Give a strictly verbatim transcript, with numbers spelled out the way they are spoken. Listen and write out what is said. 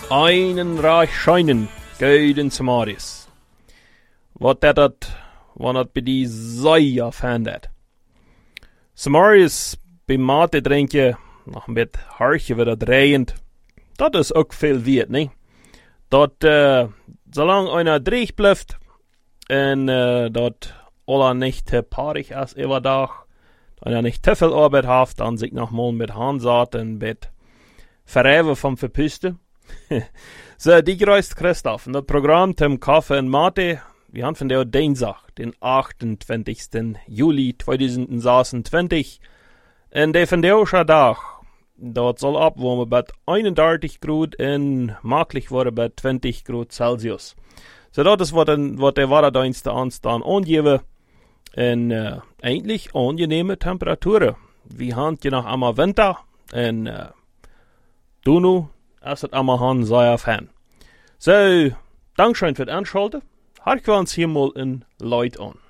Einen reich scheinen, gouden samaris. Wat dat dat, wanneer bij die zeeën van dat. Samaris bij mate drinken, nog een beetje hartje weer dat regent. Dat is ook veel weet, nee? Dat, uh, zolang einer dreig blijft, en uh, dat alle niet te paarig is over dag, en er niet te veel arbeid heeft, dan zich nog mal met handzaat en met verrijven van verpusten. So, die reist Christoph. En dat programma Tim Kaffee en Mate, we haben von der Dinsdag, den achtentwintigsten Juli tweeduizend zesentwintig. En de van der dag, dat zal opwarmen bij eenendertig graden en makkelijk worden bij twintig graden Celsius. So, dat is wat, een, wat de Wetterdienste ons dan aangeven. En uh, eigentlich angenehme Temperaturen. We haben je nog allemaal winter. En uh, du nu, is het allemaal han sehr fan. So, Dankeschön für das Anschalten. Hartelijk ons hier mal in Leut an.